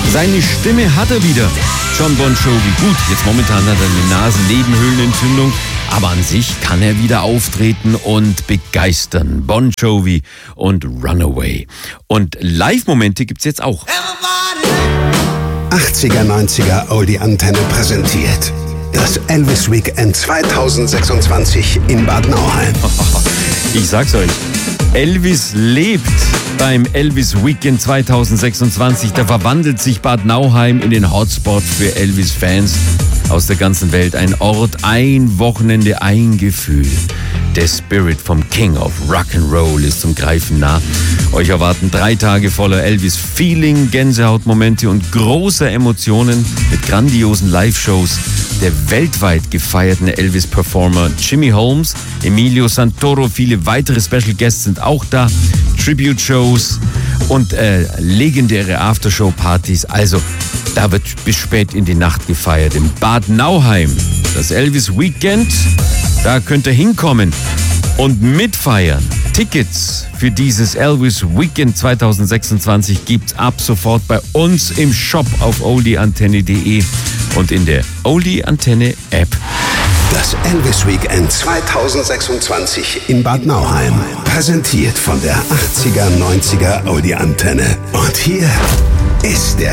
Seine Stimme hat er wieder. John Bon Jovi. Gut, jetzt momentan hat er eine Nasennebenhöhlenentzündung, aber an sich kann er wieder auftreten und begeistern. Bon Jovi und Runaway. Und Live-Momente gibt's jetzt auch. 80er, 90er Oldie-Antenne präsentiert das Elvis Weekend 2026 in Bad Nauheim. Ich sag's euch, Elvis lebt beim Elvis Weekend 2026. Da verwandelt sich Bad Nauheim in den Hotspot für Elvis-Fans aus der ganzen Welt. Ein Ort, ein Wochenende, ein Gefühl. Der Spirit vom King of Rock'n'Roll ist zum Greifen nah. Euch erwarten 3 Tage voller Elvis-Feeling, Gänsehautmomente und großer Emotionen mit grandiosen Live-Shows der weltweit gefeierten Elvis-Performer Jimmy Holmes, Emilio Santoro, viele weitere Special Guests sind auch da, Tribute-Shows und legendäre Aftershow-Partys. Also, da wird bis spät in die Nacht gefeiert im Bad Nauheim. Das Elvis Weekend, da könnt ihr hinkommen und mitfeiern. Tickets für dieses Elvis Weekend 2026 gibt's ab sofort bei uns im Shop auf oldieantenne.de und in der Oldie Antenne App. Das Elvis Weekend 2026 in Bad Nauheim. Präsentiert von der 80er, 90er Oldie Antenne. Und hier ist der